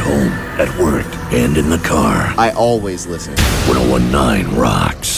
home, at work, and in the car. I always listen. 101.9 rocks.